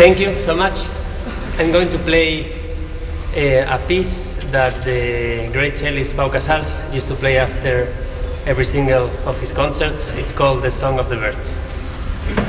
Thank you so much. I'm going to play a piece that the great cellist Pau Casals used to play after every single of his concerts. It's called The Song of the Birds.